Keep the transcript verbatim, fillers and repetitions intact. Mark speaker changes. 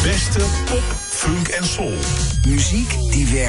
Speaker 1: beste pop, funk en soul.
Speaker 2: Muziek die werkt.